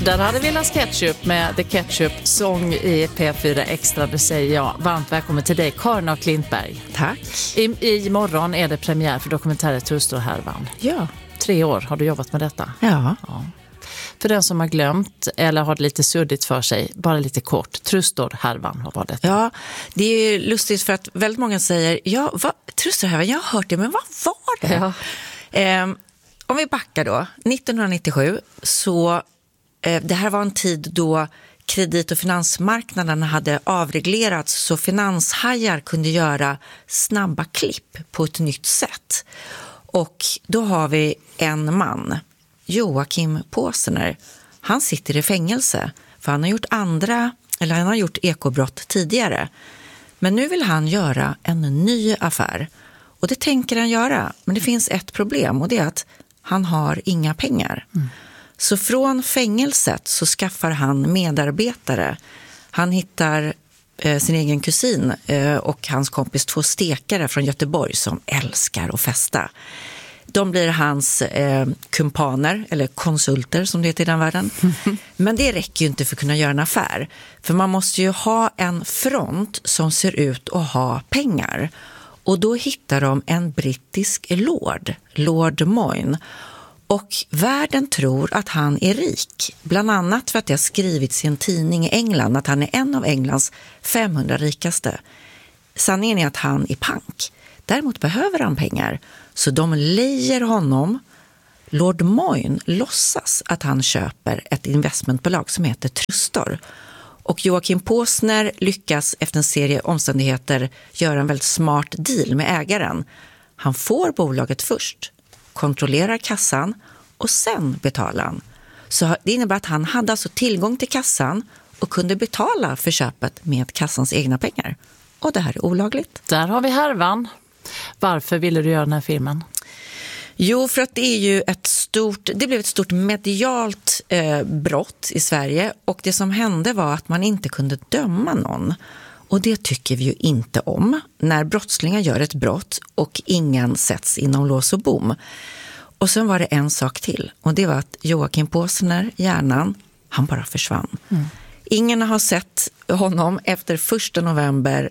Där hade vi Las Ketchup med The Ketchup-sång i P4 Extra. Det säger jag. Varmt välkommen till dig, Karin av Klintberg. Tack. Imorgon är det premiär för dokumentären Trustor-härvan. Ja. 3 år har du jobbat med detta. Ja. För den som har glömt eller har det lite suddigt för sig, bara lite kort. Trustor-härvan, vad var det? Ja, det är ju lustigt för att väldigt många säger, Trustor-härvan, jag har hört det, men vad var det? Ja. Om vi backar då, 1997 så det här var en tid då kredit- och finansmarknaderna hade avreglerats så finanshajar kunde göra snabba klipp på ett nytt sätt. Och då har vi en man, Joakim Påsner. Han sitter i fängelse för han har gjort ekobrott tidigare. Men nu vill han göra en ny affär. Och det tänker han göra. Men det finns ett problem och det är att han har inga pengar. Så från fängelset så skaffar han medarbetare. Han hittar sin egen kusin och hans kompis 2 stekare från Göteborg som älskar att festa. De blir hans kumpaner eller konsulter som det heter i den världen. Men det räcker ju inte för att kunna göra en affär. För man måste ju ha en front som ser ut att ha pengar. Och då hittar de en brittisk Lord Moyne. Och världen tror att han är rik. Bland annat för att det har skrivits i en tidning i England att han är en av Englands 500 rikaste. Sanningen är att han är pank. Däremot behöver han pengar. Så de lejer honom. Lord Moyne låtsas att han köper ett investmentbolag som heter Trustor. Och Joakim Påsner lyckas efter en serie omständigheter göra en väldigt smart deal med ägaren. Han får bolaget först, kontrollerar kassan och sen betalar han. Så det innebär att han hade alltså tillgång till kassan och kunde betala för köpet med kassans egna pengar. Och det här är olagligt. Där har vi härvan. Varför ville du göra den här filmen? Jo, för att det blev ett stort medialt brott i Sverige och det som hände var att man inte kunde döma någon. Och det tycker vi ju inte om när brottslingar gör ett brott och ingen sätts inom lås och bom. Och sen var det en sak till och det var att Joakim Påsner, hjärnan, han bara försvann. Ingen har sett honom efter 1 november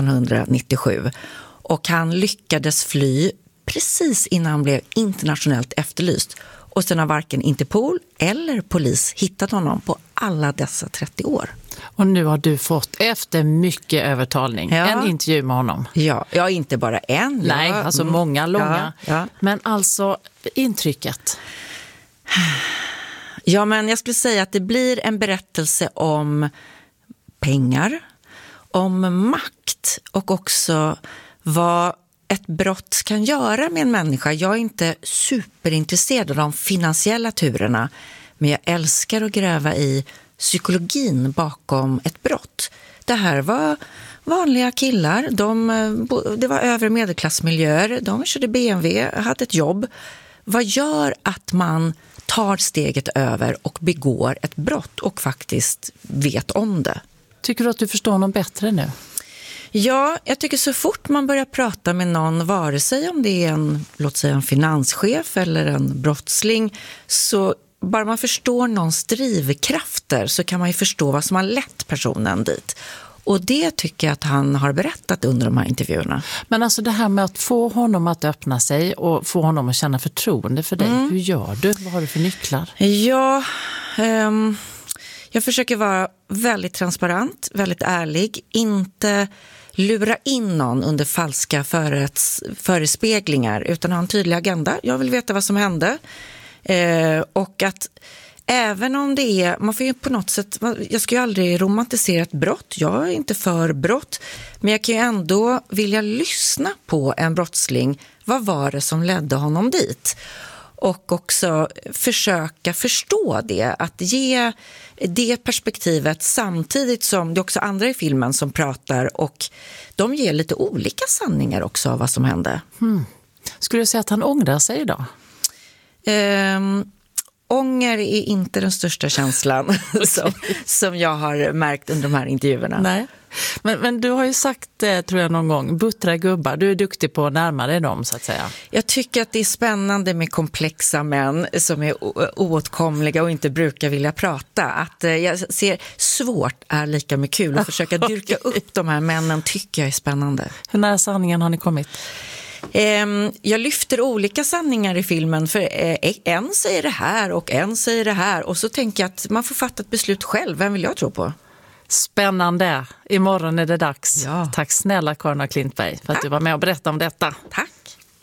1997 och han lyckades fly precis innan han blev internationellt efterlyst. Och sen har varken Interpol eller polis hittat honom på alla dessa 30 år. Och nu har du fått, efter mycket övertalning, en intervju med honom. Ja, inte bara en. Nej, alltså många, långa. Ja. Men alltså, intrycket? Ja, men jag skulle säga att det blir en berättelse om pengar, om makt och också vad ett brott kan göra med en människa. Jag är inte superintresserad av de finansiella turerna, men jag älskar att gräva i psykologin bakom ett brott. Det här var vanliga killar, det var övre medelklassmiljöer, de körde BMW, hade ett jobb. Vad gör att man tar steget över och begår ett brott och faktiskt vet om det? Tycker du att du förstår någon bättre nu? Ja, jag tycker så fort man börjar prata med någon, vare sig om det är låt säga en finanschef eller en brottsling, så bara man förstår någons drivkrafter så kan man ju förstå vad som har lett personen dit. Och det tycker jag att han har berättat under de här intervjuerna. Men alltså det här med att få honom att öppna sig och få honom att känna förtroende för dig, hur gör du? Vad har du för nycklar? Ja, jag försöker vara väldigt transparent, väldigt ärlig, inte lura in någon under falska förespeglingar utan ha en tydlig agenda. Jag vill veta vad som hände och att även om det är, man får ju på något sätt, jag ska ju aldrig romantisera ett brott, jag är inte för brott, men jag kan ju ändå vilja lyssna på en brottsling, vad var det som ledde honom dit? Och också försöka förstå det, att ge det perspektivet samtidigt som det är också andra i filmen som pratar och de ger lite olika sanningar också av vad som hände. Skulle du säga att han ångrar sig idag? ånger är inte den största känslan som jag har märkt under de här intervjuerna. Nej. Men du har ju sagt det, tror jag, någon gång, buttra gubbar. Du är duktig på att närma dig dem, så att säga. Jag tycker att det är spännande med komplexa män som är oåtkomliga och inte brukar vilja prata. Att jag ser svårt är lika med kul. Att försöka dyrka upp de här männen tycker jag är spännande. Hur nära sanningen har ni kommit? Jag lyfter olika sanningar i filmen, för en säger det här och en säger det här, och så tänker jag att man får fatta ett beslut själv. Vem vill jag tro på? Spännande. Imorgon är det dags. Ja. Tack snälla Karin af Klintberg för att du var med och berättade om detta. Tack.